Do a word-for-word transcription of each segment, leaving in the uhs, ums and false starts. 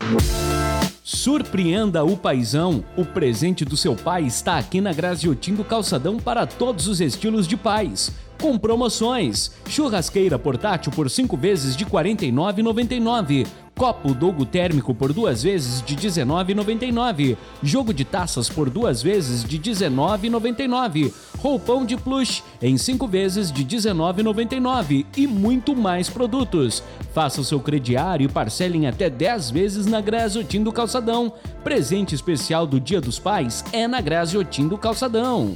Surpreenda o paizão. O presente do seu pai está aqui na Graziotin do Calçadão para todos os estilos de pais. Com promoções. Churrasqueira portátil por cinco vezes de quarenta e nove reais e noventa e nove centavos. Copo Dogo térmico por duas vezes de dezenove reais e noventa e nove centavos. Jogo de taças por duas vezes de dezenove reais e noventa e nove centavos. Roupão de plush em cinco vezes de dezenove reais e noventa e nove centavos. E muito mais produtos. Faça o seu crediário e parcele em até dez vezes na Graziotin do Calçadão. Presente especial do Dia dos Pais é na Graziotin do Calçadão.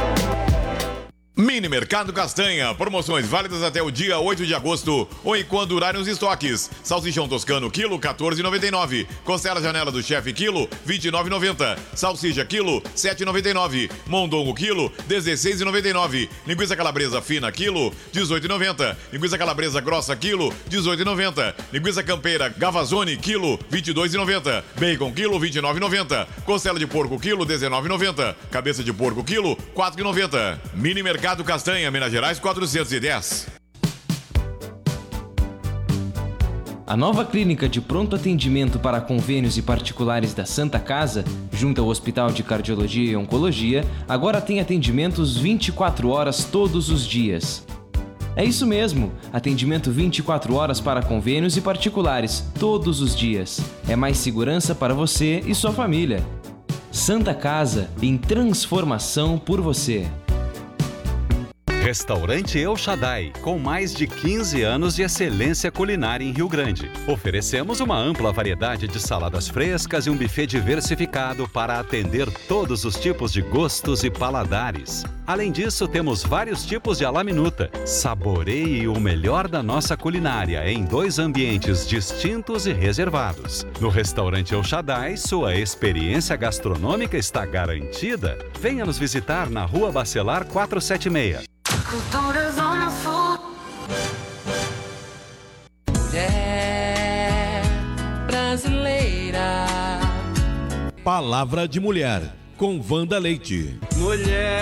Mini Mercado Castanha, promoções válidas até o dia oito de agosto ou enquanto durarem os estoques. Salsichão toscano, quilo, quatorze reais e noventa e nove centavos. Costela Janela do Chefe, quilo, vinte e nove reais e noventa centavos. Salsicha, quilo, sete reais e noventa e nove centavos. Mondongo, quilo, dezesseis reais e noventa e nove centavos. Linguiça calabresa fina, quilo, dezoito reais e noventa centavos. Linguiça calabresa grossa, quilo, dezoito reais e noventa centavos. Linguiça campeira Gavazone, quilo, vinte e dois reais e noventa centavos. Bacon, quilo, vinte e nove reais e noventa centavos. Costela de porco, quilo, dezenove reais e noventa centavos. Cabeça de porco, quilo, quatro reais e noventa centavos. Mini Mercado Castanha, Minas Gerais, quatrocentos e dez. A nova clínica de pronto atendimento para convênios e particulares da Santa Casa, junto ao Hospital de Cardiologia e Oncologia, agora tem atendimentos vinte e quatro horas todos os dias. É isso mesmo, atendimento vinte e quatro horas para convênios e particulares, todos os dias. É mais segurança para você e sua família. Santa Casa, em transformação por você. Restaurante El Shaddai, com mais de quinze anos de excelência culinária em Rio Grande. Oferecemos uma ampla variedade de saladas frescas e um buffet diversificado para atender todos os tipos de gostos e paladares. Além disso, temos vários tipos de à la minuta. Saboreie o melhor da nossa culinária em dois ambientes distintos e reservados. No Restaurante El Shaddai, sua experiência gastronômica está garantida. Venha nos visitar na Rua Bacelar quatrocentos e setenta e seis. Cultura Zona Sul. É brasileira. Palavra de Mulher, com Wanda Leite. Mulher.